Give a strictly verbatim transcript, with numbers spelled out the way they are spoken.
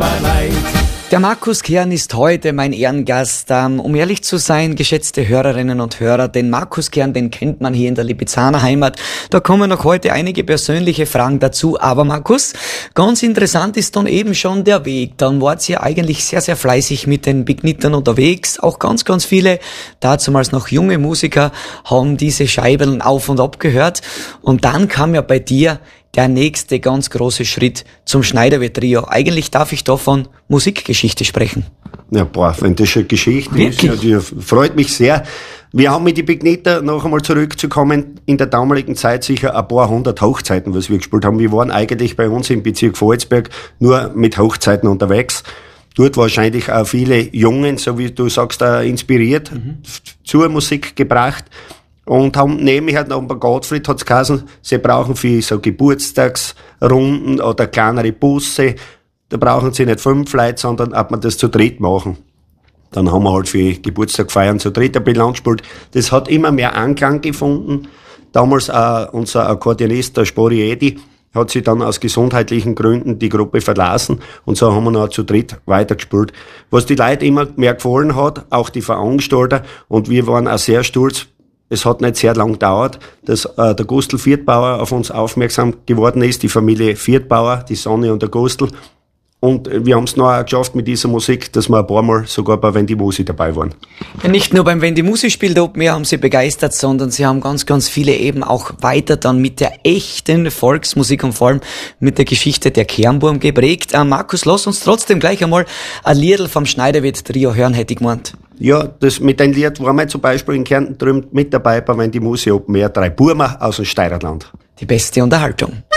paar Leid. Der Markus Kern ist heute mein Ehrengast. Ähm, um ehrlich zu sein, geschätzte Hörerinnen und Hörer, den Markus Kern, den kennt man hier in der Lipizzaner Heimat. Da kommen noch heute einige persönliche Fragen dazu. Aber Markus, ganz interessant ist dann eben schon der Weg. Dann wart ihr eigentlich sehr, sehr fleißig mit den Bignittern unterwegs. Auch ganz, ganz viele, dazumals noch junge Musiker, haben diese Scheibeln auf und ab gehört. Und dann kam ja bei dir der nächste ganz große Schritt zum Schneiderwirt-Trio. Eigentlich darf ich da von Musikgeschichte sprechen. Ja, boah, wenn das schon Geschichte Wirklich? ist, ja, die freut mich sehr. Wir haben mit die Bignitter, noch einmal zurückzukommen, in der damaligen Zeit sicher ein paar hundert Hochzeiten, was wir gespielt haben. Wir waren eigentlich bei uns im Bezirk Volzberg nur mit Hochzeiten unterwegs. Dort wahrscheinlich auch viele Jungen, so wie du sagst, auch inspiriert, mhm. zur Musik gebracht. Und haben nämlich halt noch bei Gottfried hat's geheißen, sie brauchen für so Geburtstagsrunden oder kleinere Busse, da brauchen sie nicht fünf Leute, sondern ob man das zu dritt machen. Dann haben wir halt für Geburtstag feiern zu dritt ein Bilanz gespielt. Das hat immer mehr Anklang gefunden. Damals auch unser Akkordeonist, der Spori Edi, hat sich dann aus gesundheitlichen Gründen die Gruppe verlassen und so haben wir noch zu dritt weitergespielt. Was die Leute immer mehr gefallen hat, auch die Veranstalter, und wir waren auch sehr stolz. Es hat nicht sehr lang gedauert, dass äh, der Gustl Viertbauer auf uns aufmerksam geworden ist, die Familie Viertbauer, die Sonne und der Gustl. Und wir haben es noch auch geschafft mit dieser Musik, dass wir ein paar Mal sogar bei Wenn die Musi dabei waren. Ja, nicht nur beim Wenn die Musi spielt Open Air haben sie begeistert, sondern sie haben ganz, ganz viele eben auch weiter dann mit der echten Volksmusik und vor allem mit der Geschichte der Kernburm geprägt. Äh, Markus, lass uns trotzdem gleich einmal ein Liedl vom Schneiderwirt-Trio hören, hätte ich gemeint. Ja, das mit dem Lied waren wir zum Beispiel in Kärnten drüben mit dabei bei Wenn die Musi Open Air, drei Burmer aus dem Steirerland. Die beste Unterhaltung.